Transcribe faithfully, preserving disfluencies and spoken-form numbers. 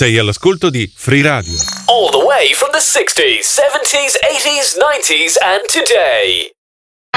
Sei all'ascolto di Free Radio. All the way from the sixties, seventies, eighties, nineties and today.